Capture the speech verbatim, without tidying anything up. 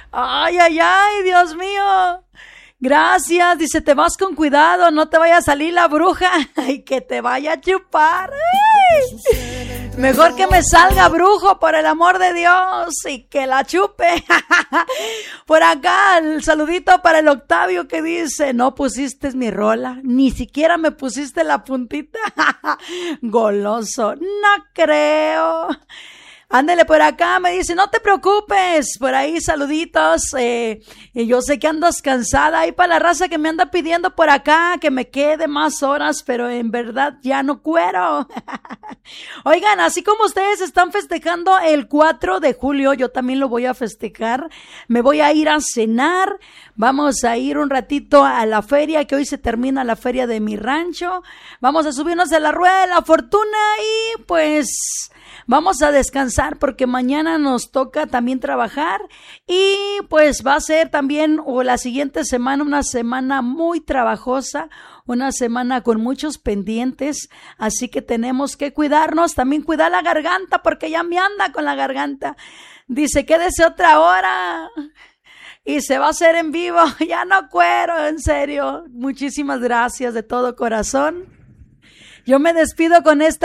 Ay, ay, ay, Dios mío. Gracias, dice, te vas con cuidado, no te vaya a salir la bruja y que te vaya a chupar. Ay, mejor que me salga brujo, por el amor de Dios, y que la chupe. Por acá, el saludito para el Octavio que dice, no pusiste mi rola, ni siquiera me pusiste la puntita. Goloso, no creo. Ándele por acá, me dice, no te preocupes, por ahí saluditos, eh, y yo sé que andas cansada, ahí para la raza que me anda pidiendo por acá, que me quede más horas, pero en verdad ya no quiero. Oigan, así como ustedes están festejando el cuatro de julio, yo también lo voy a festejar, me voy a ir a cenar, vamos a ir un ratito a la feria, que hoy se termina la feria de mi rancho, vamos a subirnos a la rueda de la fortuna y pues vamos a descansar porque mañana nos toca también trabajar y pues va a ser también o la siguiente semana una semana muy trabajosa, una semana con muchos pendientes, así que tenemos que cuidarnos, también cuidar la garganta porque ya me anda con la garganta. Dice, quédese otra hora y se va a hacer en vivo, ya no quiero, en serio. Muchísimas gracias de todo corazón. Yo me despido con esta